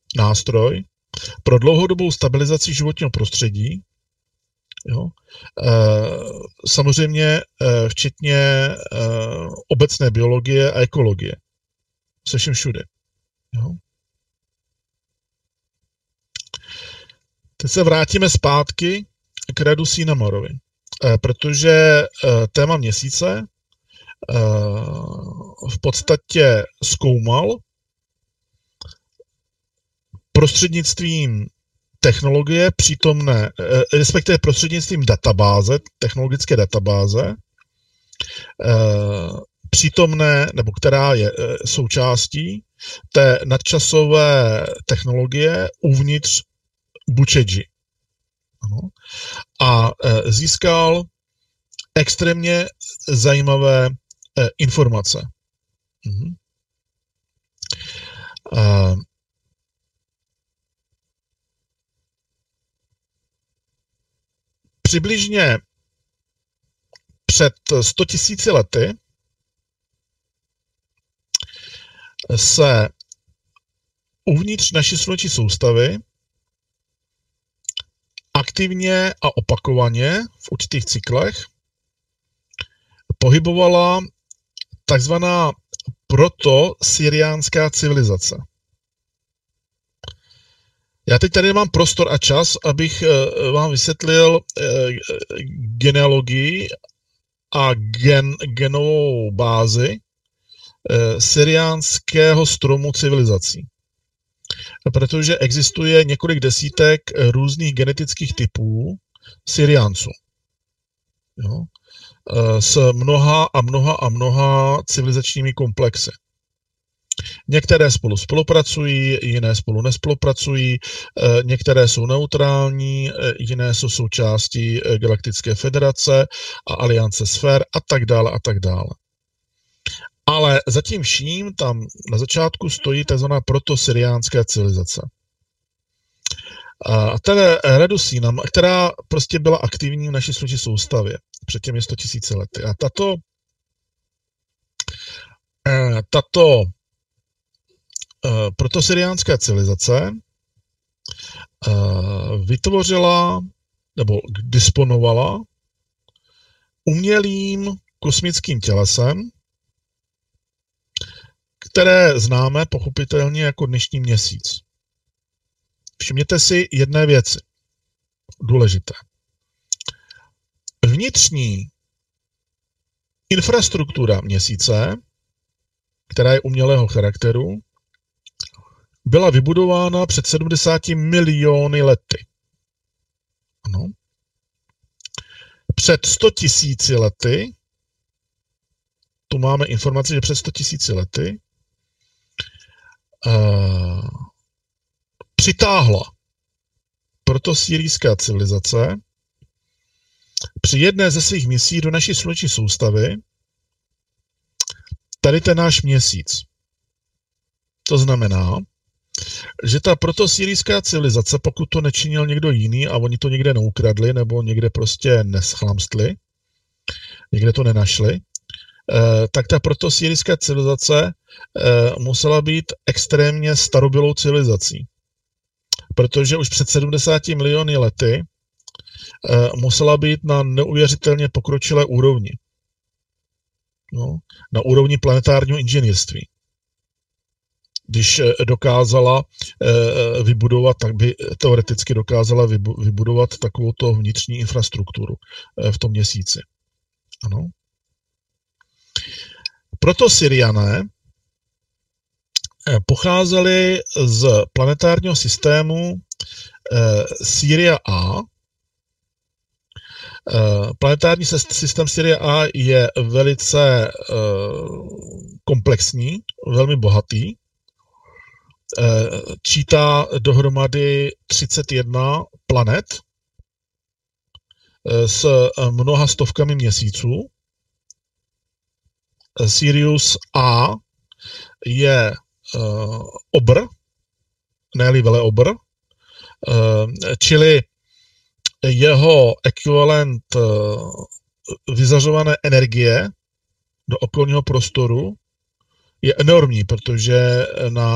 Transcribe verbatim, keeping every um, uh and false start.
nástroj pro dlouhodobou stabilizaci životního prostředí, jo? E, samozřejmě e, včetně e, obecné biologie a ekologie. Se vším všude. Jo? Teď se vrátíme zpátky k Redu Sinamarovi, e, protože e, téma měsíce e, v podstatě zkoumal prostřednictvím technologie přítomné, respektive prostřednictvím databáze, technologické databáze, přítomné, nebo která je součástí té nadčasové technologie uvnitř Bučedži. Ano. A získal extrémně zajímavé informace. Mhm. Přibližně před sto tisíci lety se uvnitř naší sluneční soustavy aktivně a opakovaně v určitých cyklech pohybovala takzvaná proto-syriánská civilizace. Já teď tady nemám prostor a čas, abych vám vysvětlil genealogii a gen, genovou bázi syriánského stromu civilizací. Protože existuje několik desítek různých genetických typů Syriánců. Jo? S mnoha a mnoha a mnoha civilizačními komplexy. Některé spolu spolupracují, jiné spolu nespolupracují, některé jsou neutrální, jiné jsou součástí Galaktické federace a Aliance sfér a tak dále a tak dále. Ale zatím vším tam na začátku stojí tzv. Proto-syriánská civilizace. A ten Redu Sinamar, která prostě byla aktivní v naší sluneční soustavě před těmi sto tisíci lety. A tato tato protosyriánská civilizace vytvořila nebo disponovala umělým kosmickým tělesem, které známe pochopitelně jako dnešní měsíc. Všimněte si jedné věci. Důležité. Vnitřní infrastruktura měsíce, která je umělého charakteru, byla vybudována před sedmdesáti miliony lety. Ano. Před sto tisíci lety, tu máme informaci, že před sto tisíci lety uh, přitáhla protosyrijská civilizace při jedné ze svých misí do naší sluneční soustavy tady ten náš měsíc. To znamená, že ta protosyrijská civilizace, pokud to nečinil někdo jiný a oni to někde neukradli nebo někde prostě neschlamstli, někde to nenašli, tak ta protosyrijská civilizace musela být extrémně starobylou civilizací. Protože už před sedmdesáti miliony lety musela být na neuvěřitelně pokročilé úrovni. No, na úrovni planetárního inženýrství. Když dokázala vybudovat, tak by teoreticky dokázala vybudovat takovouto vnitřní infrastrukturu v tom měsíci. Ano. Proto Syriané pocházeli z planetárního systému Syria A. Planetární systém Syria A je velice komplexní, velmi bohatý. Čítá dohromady třicet jedna planet s mnoha stovkami měsíců. Sirius A je obr, ne-li veleobr, čili jeho ekvivalent vyzařované energie do okolního prostoru je enormní, protože na